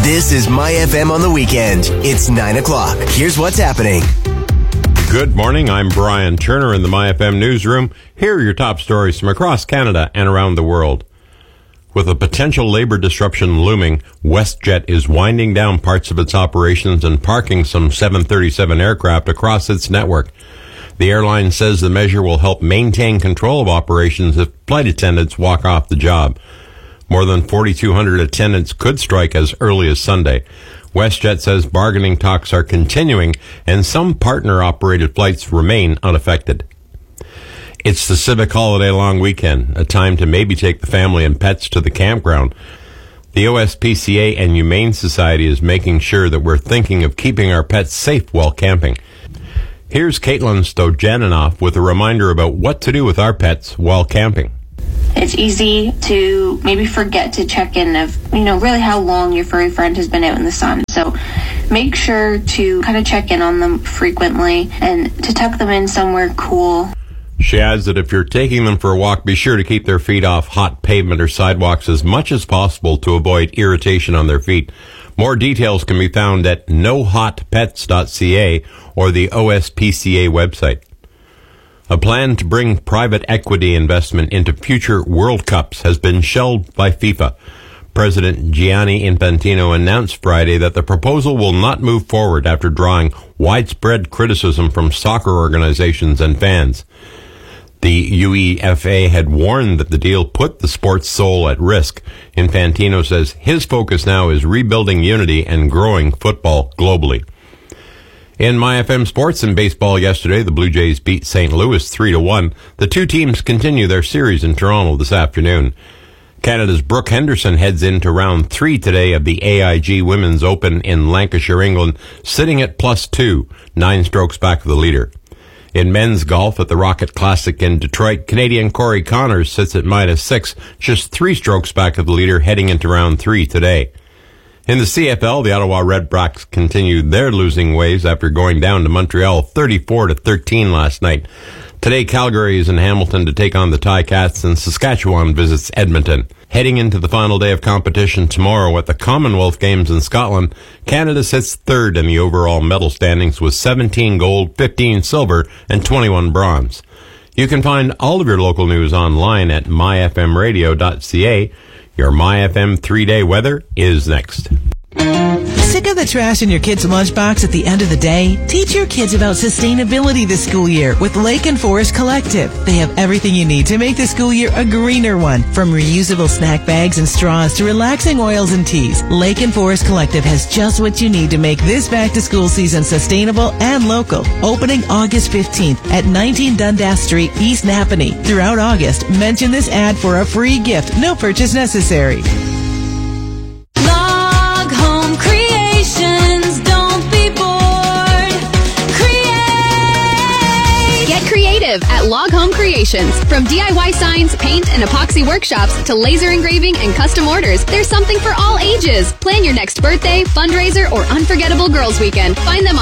This is My FM on the weekend. It's 9 o'clock. Here's what's happening. Good morning. I'm Brian Turner in the My FM newsroom. Here are your top stories from across Canada and around the world. With a potential labor disruption looming, WestJet is winding down parts of its operations and parking some 737 aircraft across its network. The airline says the measure will help maintain control of operations if flight attendants walk off the job. More than 4,200 attendants could strike as early as Sunday. WestJet says bargaining talks are continuing and some partner-operated flights remain unaffected. It's the civic holiday long weekend, a time to maybe take the family and pets to the campground. The OSPCA and Humane Society is making sure that we're thinking of keeping our pets safe while camping. Here's Caitlin Stojaninoff with a reminder about what to do with our pets while camping. It's easy to maybe forget to check in of, really how long your furry friend has been out in the sun. So make sure to kind of check in on them frequently and to tuck them in somewhere cool. She adds that if you're taking them for a walk, be sure to keep their feet off hot pavement or sidewalks as much as possible to avoid irritation on their feet. More details can be found at nohotpets.ca or the OSPCA website. A plan to bring private equity investment into future World Cups has been shelved by FIFA. President Gianni Infantino announced Friday that the proposal will not move forward after drawing widespread criticism from soccer organizations and fans. The UEFA had warned that the deal put the sport's soul at risk. Infantino says his focus now is rebuilding unity and growing football globally. In My FM Sports and baseball yesterday, the Blue Jays beat St. Louis 3-1. The two teams continue their series in Toronto this afternoon. Canada's Brooke Henderson heads into round 3 today of the AIG Women's Open in Lancashire, England, sitting at +2, 9 strokes back of the leader. In men's golf at the Rocket Classic in Detroit, Canadian Corey Connors sits at -6, just 3 strokes back of the leader heading into round 3 today. In the CFL, the Ottawa Redblacks continued their losing ways after going down to Montreal 34-13 last night. Today, Calgary is in Hamilton to take on the Ticats, and Saskatchewan visits Edmonton. Heading into the final day of competition tomorrow at the Commonwealth Games in Scotland, Canada sits third in the overall medal standings with 17 gold, 15 silver, and 21 bronze. You can find all of your local news online at myfmradio.ca. Your MyFM 3-day weather is next. Sick of the trash in your kid's lunchbox at the end of the day? Teach your kids about sustainability this school year with Lake and Forest Collective. They have everything you need to make the school year a greener one. From reusable snack bags and straws to relaxing oils and teas, Lake and Forest Collective has just what you need to make this back-to-school season sustainable and local. Opening August 15th at 19 Dundas Street, East Napanee. Throughout August, mention this ad for a free gift. No purchase necessary. At Log Home Creations. From DIY signs, paint, and epoxy workshops to laser engraving and custom orders, there's something for all ages. Plan your next birthday, fundraiser, or unforgettable girls' weekend. Find them on